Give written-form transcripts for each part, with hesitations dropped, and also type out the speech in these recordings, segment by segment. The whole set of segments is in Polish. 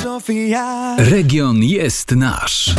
Sofia. Region jest nasz.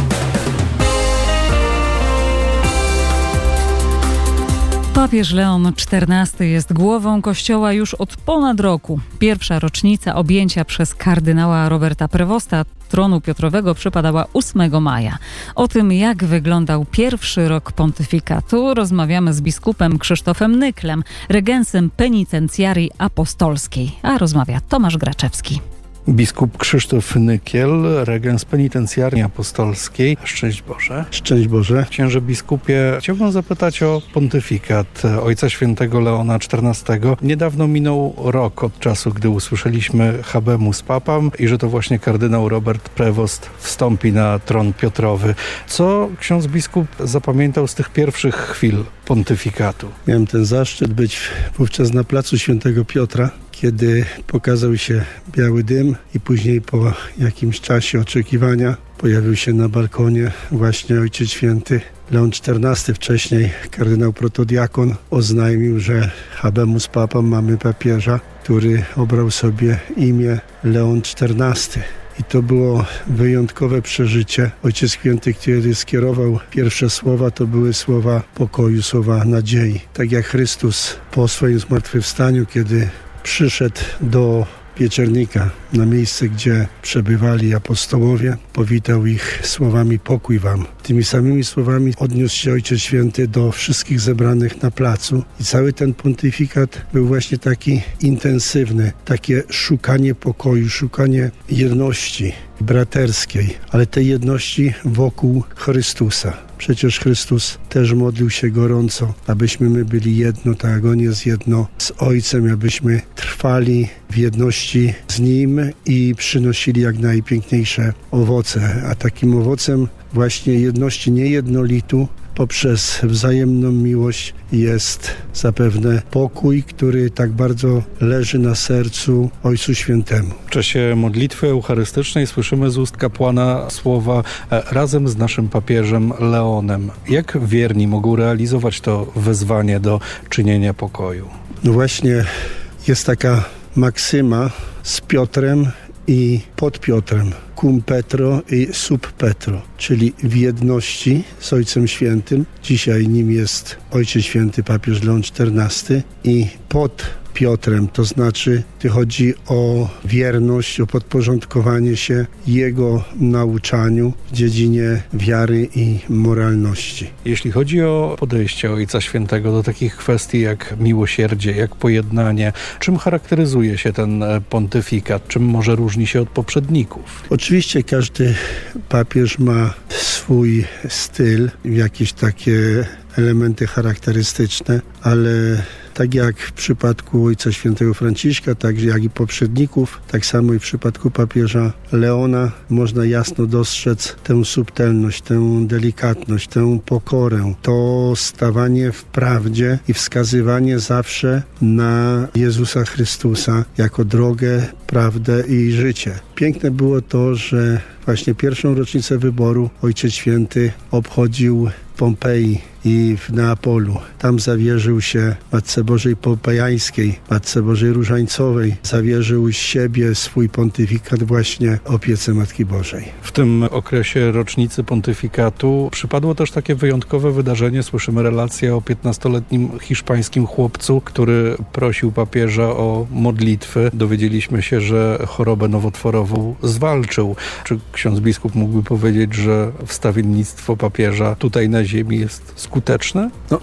Papież Leon XIV jest głową Kościoła już od ponad roku. Pierwsza rocznica objęcia przez kardynała Roberta Prevosta tronu Piotrowego przypadała 8 maja. O tym, jak wyglądał pierwszy rok pontyfikatu, rozmawiamy z biskupem Krzysztofem Nyklem, regensem penitencjarii apostolskiej. A rozmawia Tomasz Graczewski. Biskup Krzysztof Nykiel, regens penitencjarii apostolskiej. Szczęść Boże. Szczęść Boże. Księże biskupie, chciałbym zapytać o pontyfikat Ojca Świętego Leona XIV. Niedawno minął rok od czasu, gdy usłyszeliśmy Habemus Papam i że to właśnie kardynał Robert Prevost wstąpi na tron Piotrowy. Co ksiądz biskup zapamiętał z tych pierwszych chwil pontyfikatu? Miałem ten zaszczyt być wówczas na placu Świętego Piotra, kiedy pokazał się biały dym i później po jakimś czasie oczekiwania pojawił się na balkonie właśnie Ojciec Święty Leon XIV. Wcześniej kardynał protodiakon oznajmił, że Habemus Papam, mamy papieża, który obrał sobie imię Leon XIV. I to było wyjątkowe przeżycie. Ojciec Święty, kiedy skierował pierwsze słowa, to były słowa pokoju, słowa nadziei. Tak jak Chrystus po swoim zmartwychwstaniu, kiedy przyszedł do Pieczernika, na miejsce, gdzie przebywali apostołowie, powitał ich słowami pokój wam. Tymi samymi słowami odniósł się Ojciec Święty do wszystkich zebranych na placu i cały ten pontyfikat był właśnie taki intensywny, takie szukanie pokoju, szukanie jedności braterskiej, ale tej jedności wokół Chrystusa. Przecież Chrystus też modlił się gorąco, abyśmy my byli jedno, tak jak On jest jedno z Ojcem, abyśmy trwali w jedności z Nim i przynosili jak najpiękniejsze owoce. A takim owocem właśnie jedności niejednolitu poprzez wzajemną miłość jest zapewne pokój, który tak bardzo leży na sercu Ojcu Świętemu. W czasie modlitwy eucharystycznej słyszymy z ust kapłana słowa razem z naszym papieżem Leonem. Jak wierni mogą realizować to wezwanie do czynienia pokoju? No właśnie jest taka maksyma z Piotrem i pod Piotrem, cum Petro i sub Petro, czyli w jedności z Ojcem Świętym. Dzisiaj nim jest Ojciec Święty papież Leon XIV i pod Piotrem, to znaczy chodzi o wierność, o podporządkowanie się Jego nauczaniu w dziedzinie wiary i moralności. Jeśli chodzi o podejście Ojca Świętego do takich kwestii jak miłosierdzie, jak pojednanie, czym charakteryzuje się ten pontyfikat? Czym może różni się od poprzedników? Oczywiście każdy papież ma swój styl, jakieś takie elementy charakterystyczne, ale tak jak w przypadku Ojca Świętego Franciszka, tak jak i poprzedników, tak samo i w przypadku papieża Leona można jasno dostrzec tę subtelność, tę delikatność, tę pokorę, to stawanie w prawdzie i wskazywanie zawsze na Jezusa Chrystusa jako drogę, prawdę i życie. Piękne było to, że właśnie pierwszą rocznicę wyboru Ojciec Święty obchodził w Pompeji i w Neapolu. Tam zawierzył się Matce Bożej Pompejańskiej, Matce Bożej Różańcowej. Zawierzył siebie, swój pontyfikat właśnie opiece Matki Bożej. W tym okresie rocznicy pontyfikatu przypadło też takie wyjątkowe wydarzenie. Słyszymy relację o 15-letnim hiszpańskim chłopcu, który prosił papieża o modlitwy. Dowiedzieliśmy się, że chorobę nowotworową zwalczył. Czy ksiądz biskup mógłby powiedzieć, że wstawiennictwo papieża tutaj na ziemi jest skuteczne? No,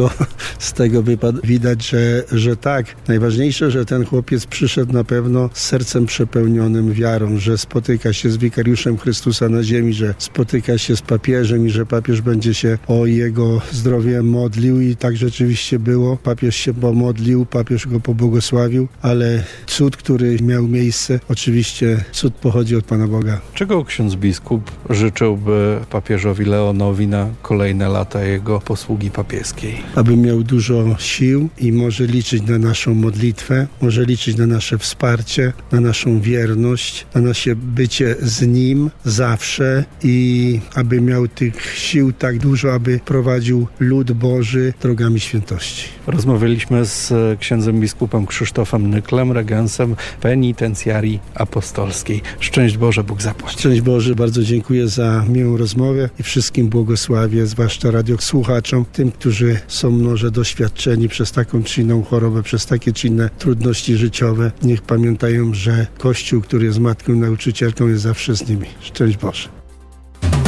z tego widać, że tak. Najważniejsze, że ten chłopiec przyszedł na pewno z sercem przepełnionym wiarą, że spotyka się z wikariuszem Chrystusa na ziemi, że spotyka się z papieżem i że papież będzie się o jego zdrowie modlił i tak rzeczywiście było. Papież się pomodlił, papież go pobłogosławił, ale cud, który miał miejsce, oczywiście cud pochodzi od Pana Boga. Czego jako ksiądz biskup życzyłby papieżowi Leonowi na kolejne lata jego posługi papieskiej? Aby miał dużo sił i może liczyć na naszą modlitwę, może liczyć na nasze wsparcie, na naszą wierność, na nasze bycie z Nim zawsze i aby miał tych sił tak dużo, aby prowadził lud Boży drogami świętości. Rozmawialiśmy z księdzem biskupem Krzysztofem Nyklem, regensem penitencjarii apostolskiej. Szczęść Boże, Bóg zapłać. Szczęść Boże, bardzo dziękuję za miłą rozmowę i wszystkim błogosławię, zwłaszcza radiosłuchaczom, tym, którzy są może doświadczeni przez taką czy inną chorobę, przez takie czy inne trudności życiowe. Niech pamiętają, że Kościół, który jest matką nauczycielką, jest zawsze z nimi. Szczęść Boże.